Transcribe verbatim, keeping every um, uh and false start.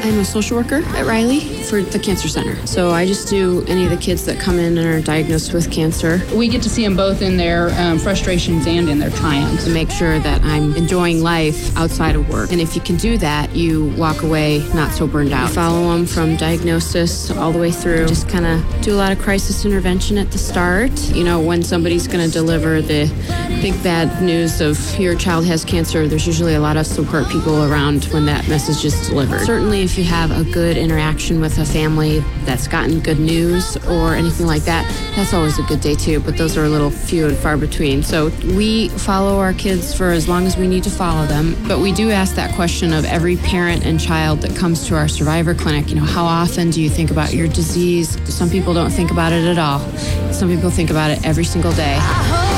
I'm a social worker at Riley for the Cancer Center. So I just do any of the kids that come in and are diagnosed with cancer. We get to see them both in their um, frustrations and in their triumphs. To make sure that I'm enjoying life outside of work. And if you can do that, you walk away not so burned out. Follow them from diagnosis all the way through. Just kind of do a lot of crisis intervention at the start. You know, when somebody's going to deliver the big bad news of your child has cancer, there's usually a lot of support people around when that message is delivered. Certainly if you have a good interaction with a family that's gotten good news or anything like that, that's always a good day too, but those are a little few and far between. So we follow our kids for as long as we need to follow them, but we do ask that question of every parent and child that comes to our Survivor Clinic. You know, how often do you think about your disease? Some people don't think about it at all. Some people think about it every single day.